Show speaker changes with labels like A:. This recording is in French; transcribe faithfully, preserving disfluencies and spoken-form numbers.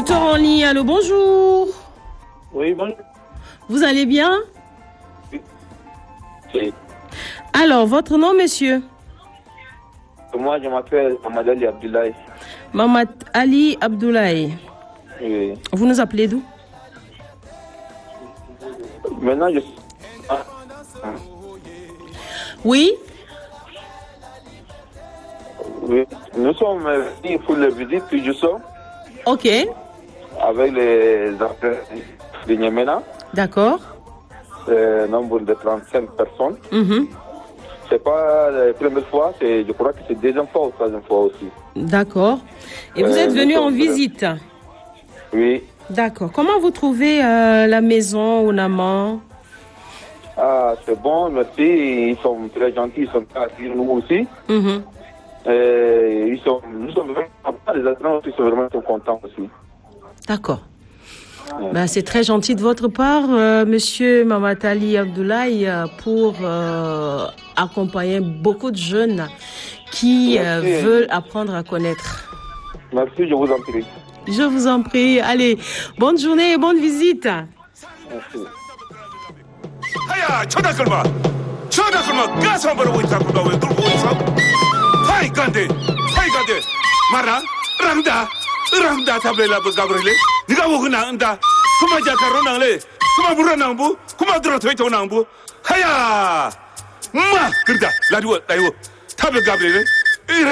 A: auditeur en ligne, allô, bonjour.
B: Oui, bonjour.
A: Vous allez bien?
B: Oui.
A: Alors, votre nom, monsieur?
B: Moi, je m'appelle Mamad Ali Abdoulaye.
A: Mamad Ali Abdoulaye.
B: Oui.
A: Vous nous appelez d'où?
B: Maintenant, je... Ah.
A: Oui?
B: Oui. Nous sommes venus pour la visite que je sors.
A: Ok.
B: Avec les enfants de Niamena.
A: D'accord.
B: Euh, nombre de trente-cinq personnes.
A: Mm-hmm.
B: C'est pas la première fois, je crois que c'est la deuxième fois ou troisième fois aussi.
A: D'accord. Et vous
B: euh,
A: êtes venu en visite?
B: Oui.
A: D'accord. Comment vous trouvez euh, la maison au Naman?
B: Ah, c'est bon, merci. Ils sont très gentils, ils sont très actifs, nous aussi.
A: Mm-hmm.
B: Euh, ils sont, nous sommes vraiment contents, les astronautes ils sont vraiment contents aussi.
A: D'accord. Ouais. Ben, c'est très gentil de votre part, euh, monsieur Mamad Ali Abdoulaye, euh, pour euh, accompagner beaucoup de jeunes qui euh, veulent apprendre à connaître.
B: Merci, je vous en prie.
A: Je vous en prie. Allez, bonne journée et bonne visite.
B: Merci.
C: 하야 쳐다끌마 쳐다끌마 가서 한번 보고 있다 그거 왜 들고 있어 하이 간데 하이 간데 마라 랑다 랑다 타벨라 버가브레레 네가 뭐 그나 안다 그마 자카로 나래 그마 불어 나부 그마 들어 토이토 나부 하야 마 그러다 라디오 라디오 타벨 가브레레